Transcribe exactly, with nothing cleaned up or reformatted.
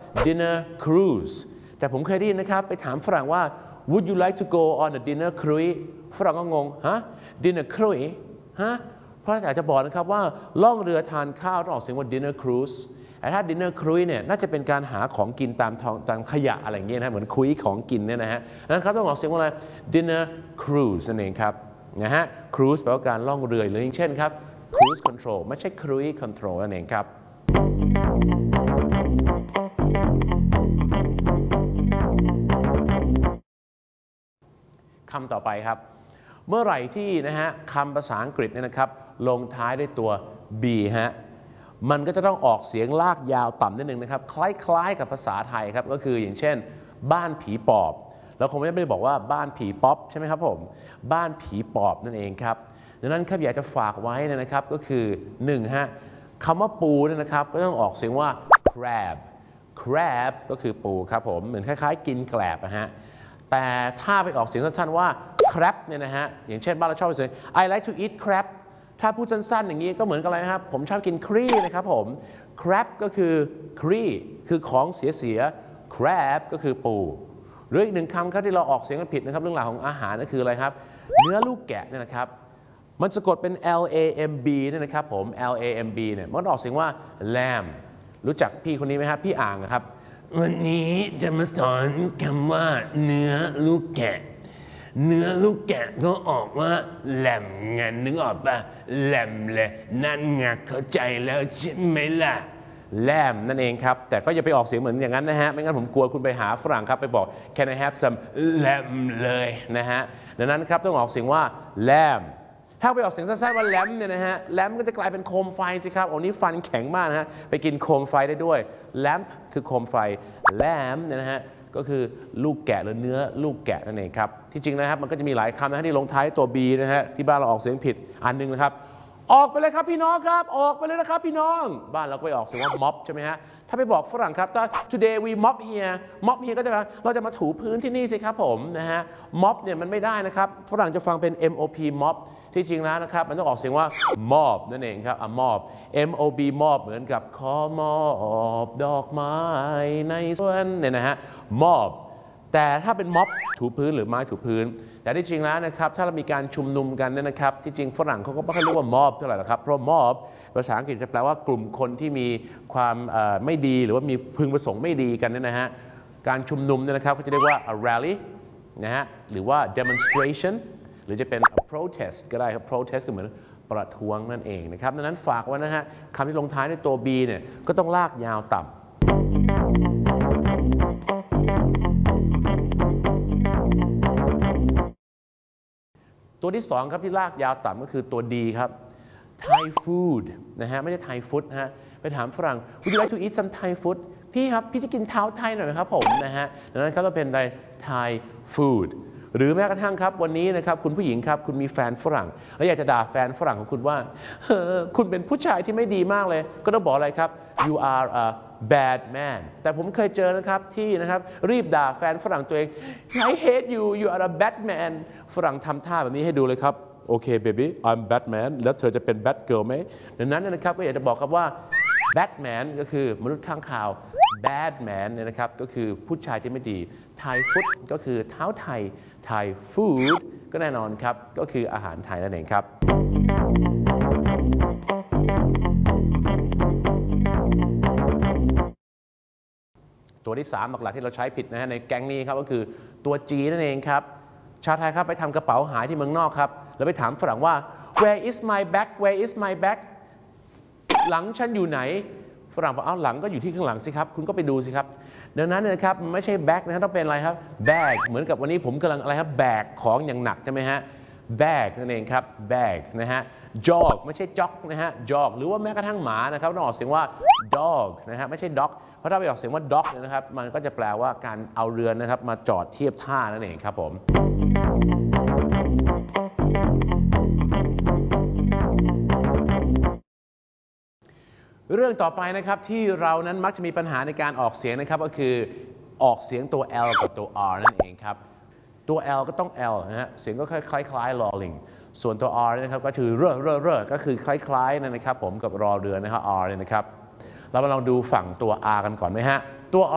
dinner cruise แต่ผมเคยได้ยินนะครับไปถามฝรั่งว่า would you like to go on a dinner cruise ฝรั่งก็งงฮะ dinner cruise ฮะเพราะอาจจะบอกนะครับว่าล่องเรือทานข้าวต้องออกเสียงว่า dinner cruise แต่ถ้า dinner cruise เนี่ยน่าจะเป็นการหาของกินตามท้องตามขยะอะไรอย่างเงี้ยนะเหมือนคุยของกินเนี่ยนะฮะนั้นครับต้องออกเสียงว่าอะไร dinner cruise นั่นเองครับนะฮะ cruise แปลว่าการล่องเรือหรืออย่างเช่นครับ cruise control ไม่ใช่ cruise control นั่นเองครับคำต่อไปครับเมื่อไหร่ที่นะฮะคำภาษาอังกฤษเนี่ยนะครับลงท้ายด้วยตัว b ฮะมันก็จะต้องออกเสียงลากยาวต่ำนิดนึงนะครับคล้ายๆกับภาษาไทยครับก็คืออย่างเช่นบ้านผีปอบแล้วคงไม่ได้บอกว่าบ้านผีป๊อปใช่ไหมครับผมบ้านผีปอบนั่นเองครับดังนั้นครับอยากจะฝากไว้นะครับก็คือหนึ่งฮะคำว่าปูเนี่ยนะครับก็ต้องออกเสียงว่า crab crab ก็คือปูครับผมเหมือนคล้ายๆกินแกลบนะฮะแต่ถ้าไปออกเสียงสั้นๆว่า crab เนี่ยนะฮะอย่างเช่นบ้านเราชอบไปเสียง I like to eat crab ถ้าพูดสั้นๆอย่างนี้ก็เหมือนกันอะไรนะครับผมชอบกินครีนะครับผม crab ก็คือครีคือของเสียๆ crab ก็คือปูหรืออีกหนึ่งคำครับที่เราออกเสียงกันผิดนะครับเรื่องราวของอาหารก็คืออะไรครับเนื้อลูกแกะเนี่ยนะครับมันสะกดเป็น L A M B เนี่ยนะครับผม L A M B เนี่ยมันออกเสียงว่า lamb รู้จักพี่คนนี้ไหมครับพี่อ่างครับวันนี้จะมาสอนคำว่าเนื้อลูกแกะเนื้อลูกแกะก็ออกว่าแหลมไงนึกออกป่ะแหลมเลยนั่นไงเข้าใจแล้วใช่ไหมล่ะแลมนั่นเองครับแต่ก็อย่าไปออกเสียงเหมือนอย่างนั้นนะฮะไม่งั้นผมกลัวคุณไปหาฝรั่งครับไปบอก can I have some แลมเลยนะฮะดังนั้นครับต้องออกเสียงว่าแลมถ้าไปออกเสียงสั้นๆว่าแลมเนี่ยนะฮะแลมก็จะกลายเป็นโคมไฟสิครับโอ้นี่ฟันแข็งมากนะฮะไปกินโคมไฟได้ด้วยแลมคือโคมไฟแลมเนี่ยนะฮะก็คือลูกแกะหรือเนื้อลูกแกะนั่นเองครับที่จริงนะครับมันก็จะมีหลายคำนะที่ลงท้ายตัว B นะฮะที่บ้านเราออกเสียงผิดอันนึงนะครับออกไปเลยครับพี่น้องครับออกไปเลยนะครับพี่น้องบ้านเราก็ไปออกเสียงว่า mop ใช่ไหมฮะถ้าไปบอกฝรั่งครับถ้า today we mop here mop here ก็จะเราจะมาถูพื้นที่นี่สิครับผมนะฮะ mop เนี่ยมันไม่ได้นะครับฝรั่งจะฟังเป็น M O P mop ที่จริงแล้วนะครับมันต้องออกเสียงว่า mob นั่นเองครับ a mob M O B mob เหมือนกับขอมอบดอกไม้ในสวนเนี่ยนะฮะ mob แต่ถ้าเป็นม็อบถูพื้นหรือไม้ถูพื้นแต่ที่จริงแล้วนะครับถ้าเรามีการชุมนุมกันเนี่ยนะครับที่จริงฝรั่งเขาก็ไม่ค่อยเรียกว่าม็อบเท่าไหร่หรอกครับเพราะม็อบภาษาอังกฤษจะแปลว่ากลุ่มคนที่มีความไม่ดีหรือว่ามีพึงประสงค์ไม่ดีกันเนี่ยนะฮะการชุมนุมเนี่ยนะครับเขาจะเรียกว่า a rally นะฮะหรือว่า demonstration หรือจะเป็น a protest ก็ได้ครับ protest ก็เหมือนประท้วงนั่นเองนะครับดังนั้นฝากไว้นะฮะคำที่ลงท้ายด้วยตัว B เนี่ยก็ต้องลากยาวต่ำตัวที่สองครับที่ลากยาวต่ำก็คือตัว D ครับ Thai food นะฮะไม่ใช่ Thai food นะฮะไปถามฝรั่ง Would you like to eat some Thai food พี่ครับพี่จะกินเท้าไทยหน่อยไหมครับผมนะฮะดังนั้นครับเราเป็นอะไร Thai food หรือแม้กระทั่งครับวันนี้นะครับคุณผู้หญิงครับคุณมีแฟนฝรั่งแล้วอยากจะด่าแฟนฝรั่งของคุณว่าคุณเป็นผู้ชายที่ไม่ดีมากเลยก็ต้องบอกอะไรครับ you are a bad man แต่ผมเคยเจอนะครับที่นะครับรีบด่าแฟนฝรั่งตัวเอง I hate you you are a bad man ฝรั่งทำท่าแบบนี้ให้ดูเลยครับโอเค baby I'm Batman แล้วเธอจะเป็น bad girl ไหมดังนั้นนะครับก็อยากจะบอกครับว่า Batman ก็คือมนุษย์ข้างคาว bad man เนี่ยนะครับก็คือผู้ชายที่ไม่ดี Thai food ก็คือเท้าไทย Thai food ก็แน่นอนครับก็คืออาหารไทยนั่นเองครับตัวที่สามหลักๆที่เราใช้ผิดนะฮะในแก๊งนี้ครับก็คือตัว G นั่นเองครับชาวไทยครับไปทำกระเป๋าหายที่เมืองนอกครับแล้วไปถามฝรั่งว่า where is my bag where is my bag หลังฉันอยู่ไหนฝรั่งบอกเอ้าหลังก็อยู่ที่ข้างหลังสิครับคุณก็ไปดูสิครับดังนั้นนะครับมันไม่ใช่แบ็คนะต้องเป็นอะไรครับแบกเหมือนกับวันนี้ผมกำลังอะไรครับแบกของอย่างหนักใช่ไหมฮะแบกนั่นเองครับแบกนะฮะ jog ไม่ใช่จ็อกนะฮะ jog หรือว่าแม้กระทั่งหมานะครับต้องออกเสียงว่า dog นะฮะไม่ใช่ dog เพราะถ้าไปออกเสียงว่า dog นะครับมันก็จะแปลว่าการเอาเรือนะครับมาจอดเทียบท่านั่นเองครับผมเรื่องต่อไปนะครับที่เรานั้นมักจะมีปัญหาในการออกเสียงนะครับก็คือออกเสียงตัว L กับตัว R นั่นเองครับตัว L ก็ต้อง L นะฮะเสียงก็คล้ายๆลอลิงส่วนตัว R นะครับก็คือเร่อเร่อเร่อก็คือคล้ายๆนะครับผมกับรอเรือนะครับ R เนี่ยนะครับเรามาลองดูฝั่งตัว R กันก่อนไหมฮะตัว